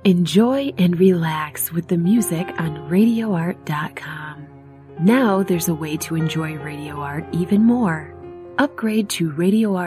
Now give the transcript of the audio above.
Enjoy and relax with the music on RadioArt.com. Now there's a way to enjoy Radio Art even more. Upgrade to Radio Art